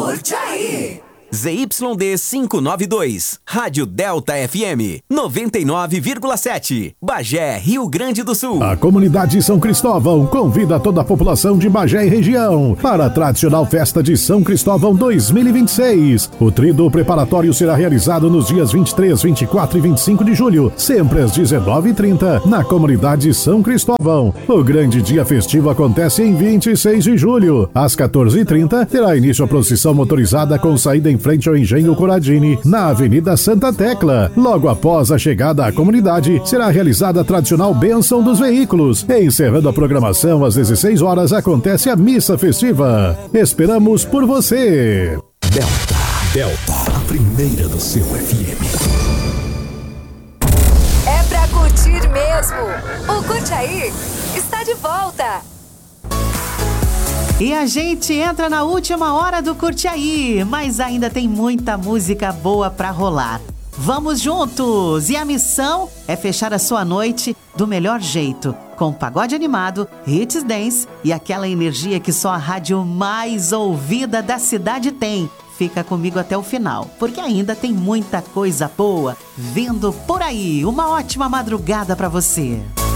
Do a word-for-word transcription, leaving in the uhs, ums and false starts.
Curte aí! Z Y D quinhentos e noventa e dois, Rádio Delta F M, noventa e nove vírgula sete, Bagé, Rio Grande do Sul. A comunidade São Cristóvão convida toda a população de Bagé e região para a tradicional festa de São Cristóvão dois mil e vinte e seis. O tríduo preparatório será realizado nos dias vinte e três, vinte e quatro e vinte e cinco de julho, sempre às dezenove e trinta, na comunidade São Cristóvão. O grande dia festivo acontece em vinte e seis de julho. Às quatorze e trinta, terá início a procissão motorizada com saída em frente ao Engenho Coradini, na Avenida Santa Tecla. Logo após a chegada à comunidade, será realizada a tradicional bênção dos veículos. Encerrando a programação às dezesseis horas, acontece a missa festiva. Esperamos por você. Delta, Delta, a primeira do seu F M. É pra curtir mesmo. O Curte Aí está de volta. E a gente entra na última hora do Curte Aí, mas ainda tem muita música boa pra rolar. Vamos juntos! E a missão é fechar a sua noite do melhor jeito, com pagode animado, hits dance e aquela energia que só a rádio mais ouvida da cidade tem. Fica comigo até o final, porque ainda tem muita coisa boa vindo por aí. Uma ótima madrugada pra você.